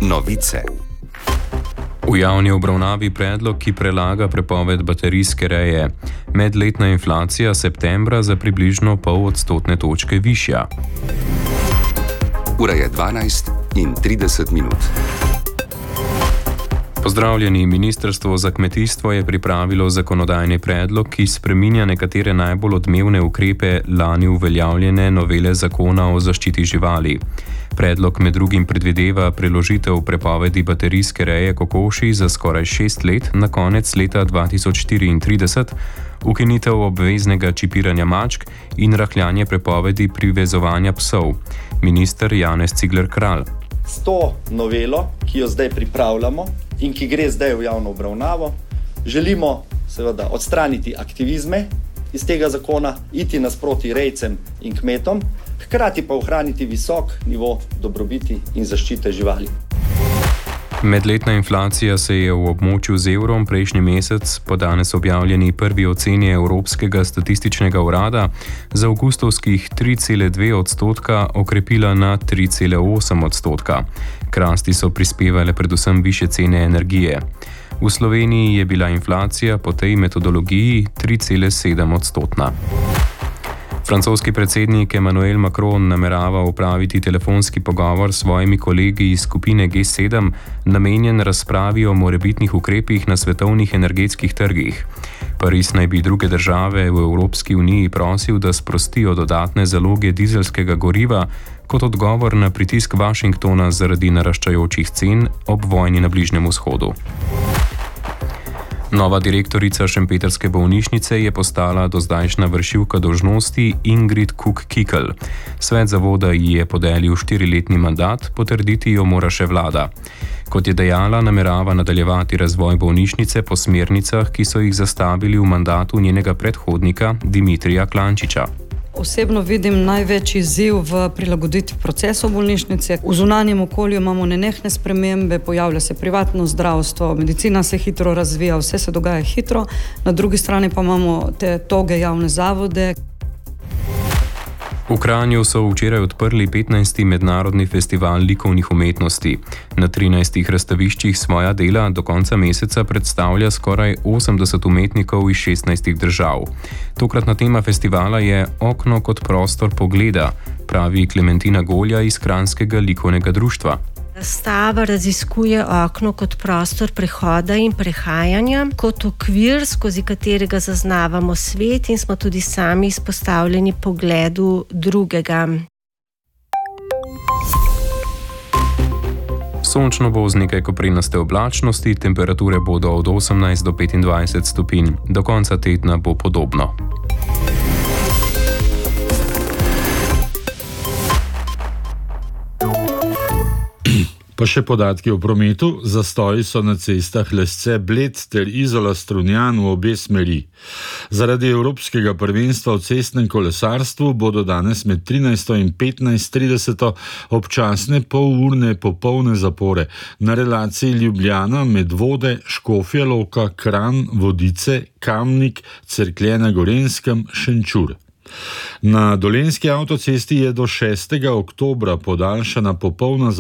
Novice. V javni obravnavi predlog, ki prelaga prepoved baterijske reje. Medletna inflacija septembra za približno 0,5 odstotne točke višja. Ura je 12:30. Pozdravljeni, Ministrstvo za kmetijstvo je pripravilo zakonodajni predlog, ki spreminja nekatere najbolj odmevne ukrepe lani uveljavljene novele zakona o zaščiti živali. Predlog med drugim predvideva preložitev prepovedi baterijske reje kokoši za skoraj 6 let na konec leta 2034, ukinitev obveznega čipiranja mačk in rahljanje prepovedi privezovanja psov. Minister Janez Cigler Kralj. S to novelo, ki jo zdaj pripravljamo in ki gre zdaj v javno obravnavo, želimo seveda odstraniti aktivizme iz tega zakona, iti nasproti rejcem in kmetom, hkrati pa ohraniti visok nivo dobrobiti in zaščite živali. Medletna inflacija se je v območju z evrom prejšnji mesec po danes objavljeni prvi oceni Evropskega statističnega urada za avgustovskih 3,2 odstotka okrepila na 3,8 odstotka. K rasti so prispevale predvsem višje cene energije. V Sloveniji je bila inflacija po tej metodologiji 3,7 odstotna. Francoski predsednik Emmanuel Macron namerava opraviti telefonski pogovor s svojimi kolegi iz skupine G7, namenjen razpravi o morebitnih ukrepih na svetovnih energetskih trgih. Pariz naj bi druge države v Evropski uniji prosil, da sprostijo dodatne zaloge dizelskega goriva kot odgovor na pritisk Washingtona zaradi naraščajočih cen ob vojni na Bližnjem vzhodu. Nova direktorica šempetrske bolnišnice je postala dozdajšnja vršilka dolžnosti Ingrid Kuk-Kikl. Svet zavoda ji je podelil 4-letni mandat, potrditi jo mora še vlada. Kot je dejala, namerava nadaljevati razvoj bolnišnice po smernicah, ki so jih zastavili v mandatu njenega predhodnika Dimitrija Klančiča. Osebno vidim največji izziv v prilagoditvi procesov bolnišnice. V zunanjem okolju imamo nenehne spremembe, pojavlja se privatno zdravstvo, medicina se hitro razvija, vse se dogaja hitro. Na drugi strani pa imamo te toge javne zavode. V Kranju so včeraj odprli 15. mednarodni festival likovnih umetnosti. Na 13 razstaviščih svoja dela do konca meseca predstavlja skoraj 80 umetnikov iz 16 držav. Tokratna tema festivala je Okno kot prostor pogleda, pravi Klementina Golja iz Kranjskega likovnega društva. Razstava raziskuje okno kot prostor prehoda in prehajanja, kot okvir, skozi katerega zaznavamo svet in smo tudi sami izpostavljeni pogledu drugega. Sončno bo z nekaj koprenaste oblačnosti, temperature bodo od 18 do 25 stopinj. Do konca tedna bo podobno. Pa še podatki o prometu. Zastoji so na cestah Lesce-Bled ter Izola-Strunjan v obe smeri. Zaradi Evropskega prvenstva v cestnem kolesarstvu bodo danes med 13. in 15:30 občasne polurne popolne zapore na relaciji Ljubljana, Medvode, Škofja Loka, Kranj, Vodice, Kamnik, Cerklje na Gorenjskem, Šenčur. Na Dolenjski avtocesti je do 6. oktobra podaljšana popolna